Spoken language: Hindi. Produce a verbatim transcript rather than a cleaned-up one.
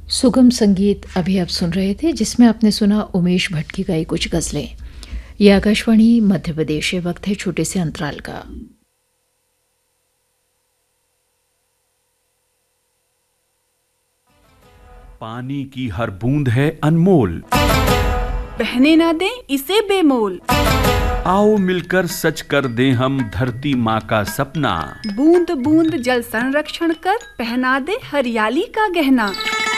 सुगम संगीत अभी आप सुन रहे थे, जिसमें आपने सुना उमेश भट्ट की गाई कुछ गज़लें। ये आकाशवाणी मध्य प्रदेश है। वक्त है छोटे से अंतराल का। पानी की हर बूंद है अनमोल, बहने ना दें इसे बेमोल। आओ मिलकर सच कर दें हम धरती माँ का सपना। बूंद बूंद जल संरक्षण कर पहना दे हरियाली का गहना।